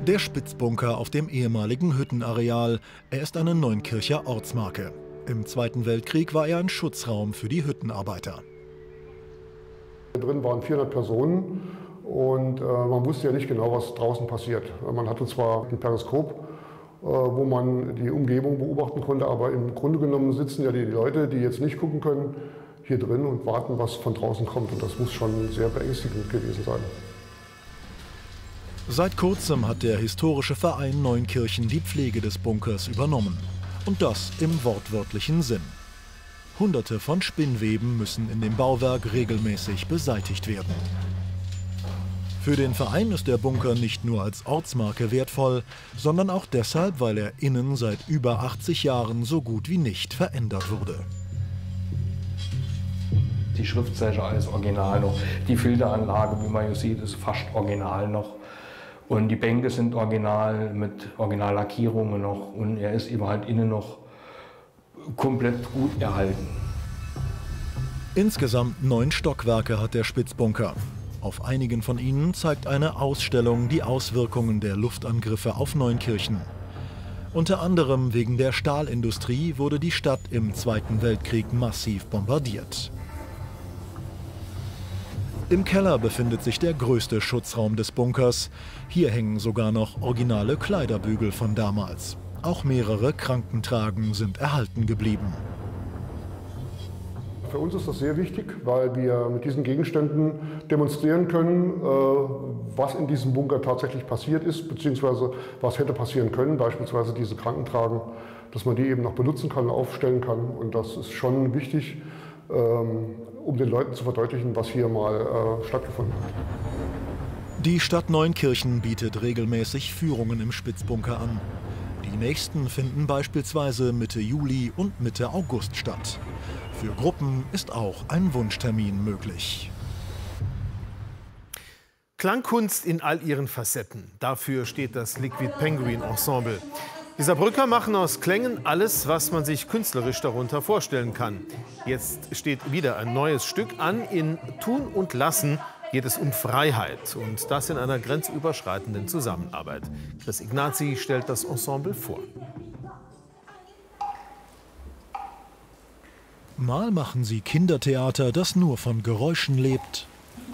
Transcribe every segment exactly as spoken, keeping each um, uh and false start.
Der Spitzbunker auf dem ehemaligen Hüttenareal. Er ist eine Neunkircher Ortsmarke. Im Zweiten Weltkrieg war er ein Schutzraum für die Hüttenarbeiter. Hier drin waren vierhundert Personen und äh, man wusste ja nicht genau, was draußen passiert. Man hatte zwar ein Periskop, äh, wo man die Umgebung beobachten konnte, aber im Grunde genommen sitzen ja die Leute, die jetzt nicht gucken können, hier drin und warten, was von draußen kommt. Und das muss schon sehr beängstigend gewesen sein. Seit kurzem hat der historische Verein Neunkirchen die Pflege des Bunkers übernommen. Und das im wortwörtlichen Sinn. Hunderte von Spinnweben müssen in dem Bauwerk regelmäßig beseitigt werden. Für den Verein ist der Bunker nicht nur als Ortsmarke wertvoll, sondern auch deshalb, weil er innen seit über achtzig Jahren so gut wie nicht verändert wurde. Die Schriftzeichen alles original noch. Die Filteranlage, wie man hier sieht, ist fast original noch. Und die Bänke sind original mit Originallackierungen noch. Und er ist eben halt innen noch komplett gut erhalten. Insgesamt neun Stockwerke hat der Spitzbunker. Auf einigen von ihnen zeigt eine Ausstellung die Auswirkungen der Luftangriffe auf Neunkirchen. Unter anderem wegen der Stahlindustrie wurde die Stadt im Zweiten Weltkrieg massiv bombardiert. Im Keller befindet sich der größte Schutzraum des Bunkers. Hier hängen sogar noch originale Kleiderbügel von damals. Auch mehrere Krankentragen sind erhalten geblieben. Für uns ist das sehr wichtig, weil wir mit diesen Gegenständen demonstrieren können, was in diesem Bunker tatsächlich passiert ist, beziehungsweise was hätte passieren können, beispielsweise diese Krankentragen, dass man die eben noch benutzen kann, aufstellen kann. Und das ist schon wichtig, um den Leuten zu verdeutlichen, was hier mal stattgefunden hat. Die Stadt Neunkirchen bietet regelmäßig Führungen im Spitzbunker an. Die nächsten finden beispielsweise Mitte Juli und Mitte August statt. Für Gruppen ist auch ein Wunschtermin möglich. Klangkunst in all ihren Facetten. Dafür steht das Liquid Penguin Ensemble. Die Saarbrücker machen aus Klängen alles, was man sich künstlerisch darunter vorstellen kann. Jetzt steht wieder ein neues Stück an. In Tun und Lassen geht es um Freiheit und das in einer grenzüberschreitenden Zusammenarbeit. Chris Ignazi stellt das Ensemble vor. Mal machen sie Kindertheater, das nur von Geräuschen lebt.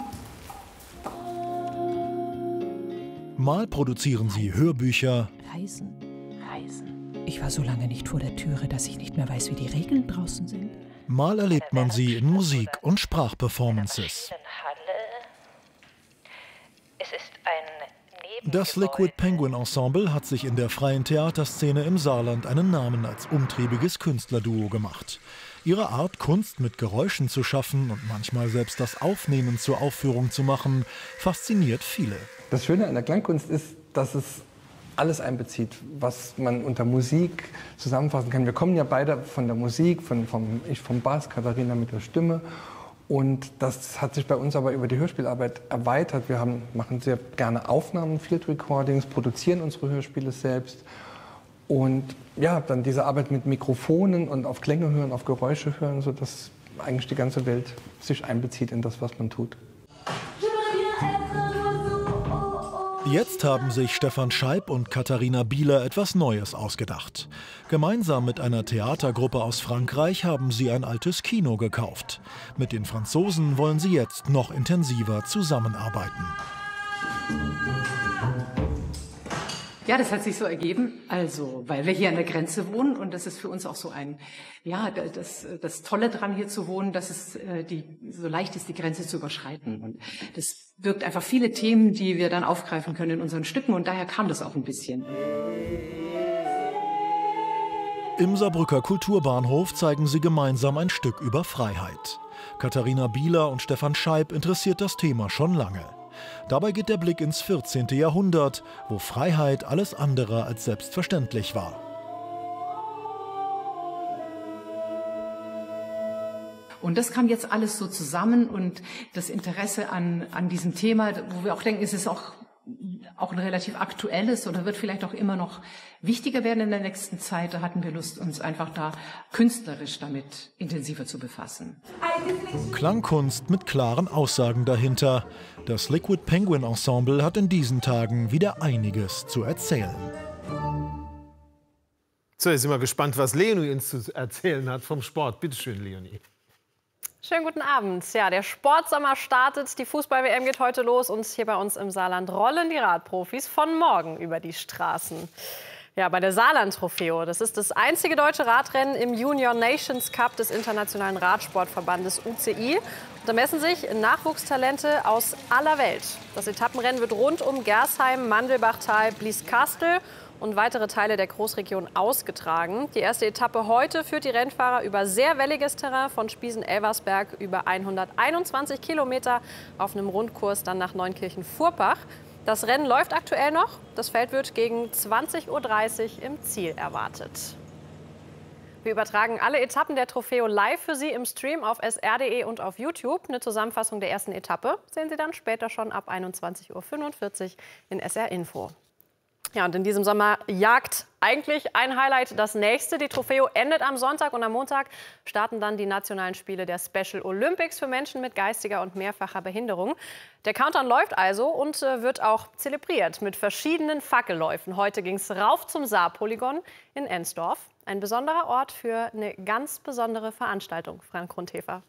Mal produzieren sie Hörbücher. Reisen, Reisen. Ich war so lange nicht vor der Türe, dass ich nicht mehr weiß, wie die Regeln draußen sind. Mal erlebt man sie in Musik- und Sprachperformances. Das Liquid Penguin Ensemble hat sich in der freien Theaterszene im Saarland einen Namen als umtriebiges Künstlerduo gemacht. Ihre Art, Kunst mit Geräuschen zu schaffen und manchmal selbst das Aufnehmen zur Aufführung zu machen, fasziniert viele. Das Schöne an der Klangkunst ist, dass es alles einbezieht, was man unter Musik zusammenfassen kann. Wir kommen ja beide von der Musik, von, vom, ich vom Bass, Katharina mit der Stimme. Und das hat sich bei uns aber über die Hörspielarbeit erweitert. Wir haben, machen sehr gerne Aufnahmen, Field Recordings, produzieren unsere Hörspiele selbst. Und ja, dann diese Arbeit mit Mikrofonen und auf Klänge hören, auf Geräusche hören, sodass eigentlich die ganze Welt sich einbezieht in das, was man tut. Jetzt haben sich Stefan Scheib und Katharina Bieler etwas Neues ausgedacht. Gemeinsam mit einer Theatergruppe aus Frankreich haben sie ein altes Kino gekauft. Mit den Franzosen wollen sie jetzt noch intensiver zusammenarbeiten. Ja, das hat sich so ergeben, also weil wir hier an der Grenze wohnen und das ist für uns auch so ein, ja, das, das Tolle dran hier zu wohnen, dass es äh, die, so leicht ist, die Grenze zu überschreiten. Und das birgt einfach viele Themen, die wir dann aufgreifen können in unseren Stücken und daher kam das auch ein bisschen. Im Saarbrücker Kulturbahnhof zeigen sie gemeinsam ein Stück über Freiheit. Katharina Bieler und Stefan Scheib interessiert das Thema schon lange. Dabei geht der Blick ins vierzehnte Jahrhundert, wo Freiheit alles andere als selbstverständlich war. Und das kam jetzt alles so zusammen und das Interesse an, an diesem Thema, wo wir auch denken, es ist auch auch ein relativ aktuelles oder wird vielleicht auch immer noch wichtiger werden in der nächsten Zeit. Da hatten wir Lust, uns einfach da künstlerisch damit intensiver zu befassen. Klangkunst mit klaren Aussagen dahinter. Das Liquid Penguin Ensemble hat in diesen Tagen wieder einiges zu erzählen. So, jetzt sind wir gespannt, was Leonie uns zu erzählen hat vom Sport. Bitte schön, Leonie. Schönen guten Abend. Ja, der Sportsommer startet, die Fußball-W M geht heute los und hier bei uns im Saarland rollen die Radprofis von morgen über die Straßen. Ja, bei der Saarland-Trofeo. Das ist das einzige deutsche Radrennen im Junior Nations Cup des Internationalen Radsportverbandes U C I. Und da messen sich Nachwuchstalente aus aller Welt. Das Etappenrennen wird rund um Gersheim, Mandelbachtal, Blieskastel und weitere Teile der Großregion ausgetragen. Die erste Etappe heute führt die Rennfahrer über sehr welliges Terrain von Spiesen-Elversberg über hunderteinundzwanzig Kilometer auf einem Rundkurs dann nach Neunkirchen-Furbach. Das Rennen läuft aktuell noch. Das Feld wird gegen zwanzig Uhr dreißig im Ziel erwartet. Wir übertragen alle Etappen der Trofeo live für Sie im Stream auf S R punkt de und auf YouTube. Eine Zusammenfassung der ersten Etappe sehen Sie dann später schon ab einundzwanzig Uhr fünfundvierzig in S R Info. Ja, und in diesem Sommer jagt eigentlich ein Highlight das nächste. Die Trofeo endet am Sonntag und am Montag starten dann die nationalen Spiele der Special Olympics für Menschen mit geistiger und mehrfacher Behinderung. Der Countdown läuft also und äh, wird auch zelebriert mit verschiedenen Fackelläufen. Heute ging es rauf zum Saar-Polygon in Ensdorf. Ein besonderer Ort für eine ganz besondere Veranstaltung, Frank Rundhefer.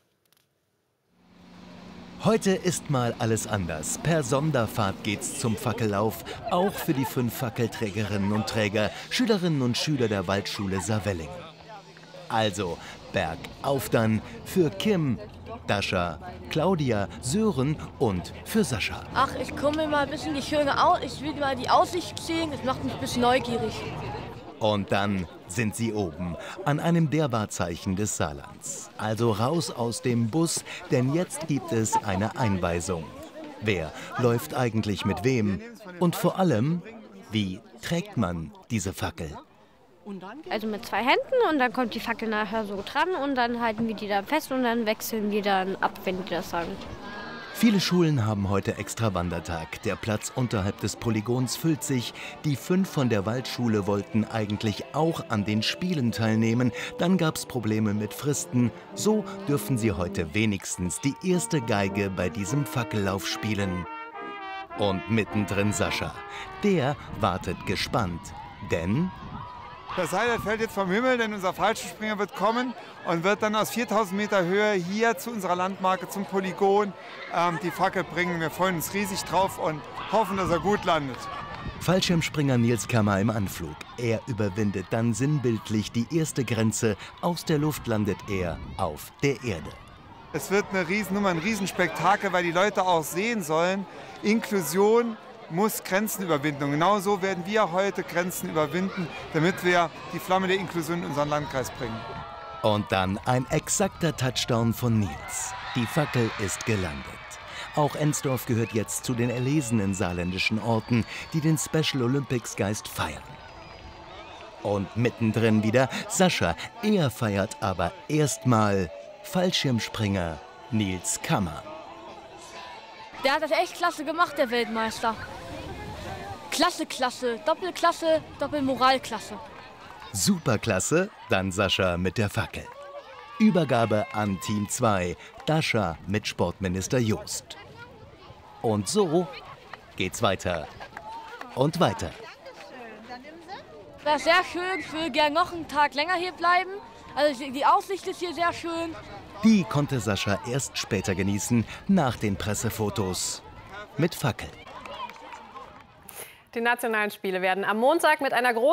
Heute ist mal alles anders. Per Sonderfahrt geht's zum Fackellauf, auch für die fünf Fackelträgerinnen und Träger, Schülerinnen und Schüler der Waldschule Saarwelling. Also bergauf dann für Kim, Dascha, Claudia, Sören und für Sascha. Ach, ich komme mir mal ein bisschen die schöne Aus, ich will mal die Aussicht sehen, das macht mich ein bisschen neugierig. Und dann sind sie oben, an einem der Wahrzeichen des Saarlands. Also raus aus dem Bus, denn jetzt gibt es eine Einweisung. Wer läuft eigentlich mit wem? Und vor allem, wie trägt man diese Fackel? Also mit zwei Händen und dann kommt die Fackel nachher so dran und dann halten wir die dann fest und dann wechseln wir dann ab, wenn die das sagen. Viele Schulen haben heute extra Wandertag. Der Platz unterhalb des Polygons füllt sich. Die fünf von der Waldschule wollten eigentlich auch an den Spielen teilnehmen. Dann gab es Probleme mit Fristen. So dürfen sie heute wenigstens die erste Geige bei diesem Fackellauf spielen. Und mittendrin Sascha. Der wartet gespannt. Denn das Highlight fällt jetzt vom Himmel, denn unser Fallschirmspringer wird kommen und wird dann aus viertausend Meter Höhe hier zu unserer Landmarke, zum Polygon, ähm, die Fackel bringen. Wir freuen uns riesig drauf und hoffen, dass er gut landet. Fallschirmspringer Nils Kammer im Anflug. Er überwindet dann sinnbildlich die erste Grenze. Aus der Luft landet er auf der Erde. Es wird eine Riesennummer, ein Riesenspektakel, weil die Leute auch sehen sollen, Inklusion muss Grenzen überwinden. Und genau so werden wir heute Grenzen überwinden, damit wir die Flamme der Inklusion in unseren Landkreis bringen. Und dann ein exakter Touchdown von Nils. Die Fackel ist gelandet. Auch Ensdorf gehört jetzt zu den erlesenen saarländischen Orten, die den Special Olympics Geist feiern. Und mittendrin wieder Sascha. Er feiert aber erstmal Fallschirmspringer Nils Kammer. Der hat das echt klasse gemacht, der Weltmeister. Klasse, klasse, Doppelklasse, Doppelmoralklasse. Superklasse, dann Sascha mit der Fackel. Übergabe an Team zwei, Dascha mit Sportminister Jost. Und so geht's weiter und weiter. Das ist sehr schön, ich will gerne noch einen Tag länger hier bleiben. Also die Aussicht ist hier sehr schön. Die konnte Sascha erst später genießen, nach den Pressefotos mit Fackel. Die nationalen Spiele werden am Montag mit einer großen